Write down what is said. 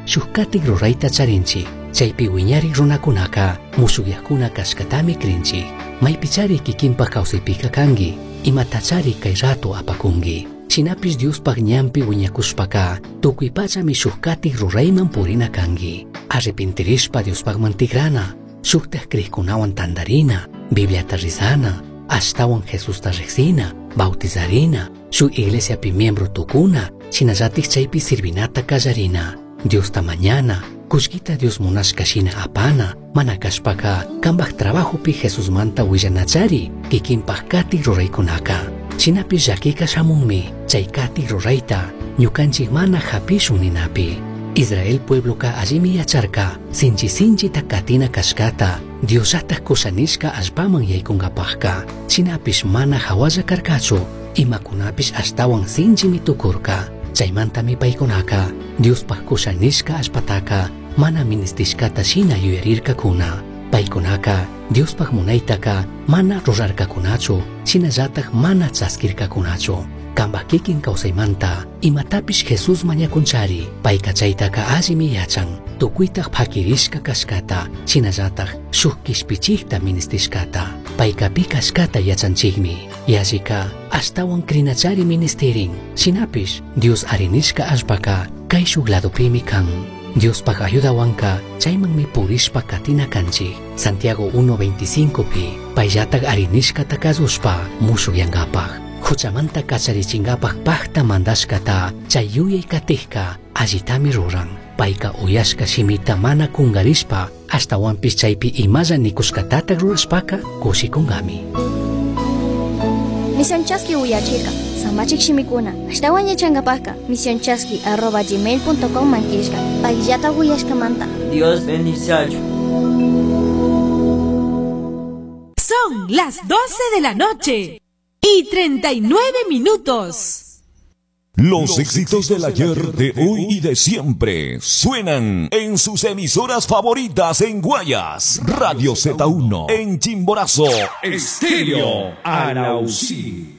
shukatik rurayta charinchik. Chaypi wiñarik runakunaka musuqyaqkuna kashkatami krinchik. Maypichari kikinpaq kawsaypika kangi, imatachari kay rato apakungi. Chinapish Diospaq ñanpi wiñakushpaka tukuy pachami shukatik rurayman purina kangi. Arrepintirishpa Diospaqman tikrana, shuktaq kriqkunawan tandarina, Bibliata risana, ashtawan Jesusta riqsina, bautizarina, shuk iglesiapi miembro tukuna, shinallatik chaypi sirvinata kallarina. Diosta mañana, kushkita Dios munashka shina apana, mana kashpaka kambaq trabajopi Jesusmanta willanachari, kikinpaq katik ruraykunaka. Shinapi llakika shamunmi, chay katik rurayta, ñukanchik mana hapishun ninapi. Israel puebloka allimi yacharka, sinchita katina kashkata, Diosataq kushanishka allpaman yaykunkapaqka. Shinapish mana hawalla karkachu, imakunapish ashtawan sinchimi tukurka. Chaymantami paykunaka, Diospaq kushanishka allpataka, mana ministishkata shina yuyarirkakuna. Paykunaka, Diospaq munaytaka, mana rurarkakunachu, shinallataq mana chaskirkakunachu. Kambaq kikin kawsaymanta, imatapish Jesus mañakunchari, payka chaytaka allimi yachan, tukuytaq phakirishka kashkata, shinallataq shuk kishpichikta ministishkata. Payka pi kashkata yachanchikmi, yallika ashtawan krinachari ministerin, shinapish Dios arinishka allpaka, kay shuk ladupimi kan. Diospaq ayudawanka, chaymanmi purishpa katina kanchik. Santiago 1:25pi, payllataq arinishkata kasushpa, musuqyankapaq. Huchamanta kacharichinkapaq paqta mandashkata, chay yuyay katikka, allitami ruran. Payka uyashka shimita mana kungarishpa, ashtawanpish chaypi imalla nikushkatatak rurashpaka, kushikunkami. Misión Chasqui uyachirka, samachik shimikuna, ashtawan yachankapaqka, misionchasqui@gmail.com mankishka, payllata uyashkamanta. Dios bendice. Son las 12 de la noche y 39 minutos. Los éxitos del ayer, de hoy y de siempre suenan en sus emisoras favoritas en Guayas, Radio Z1, en Chimborazo, Estéreo Arausí.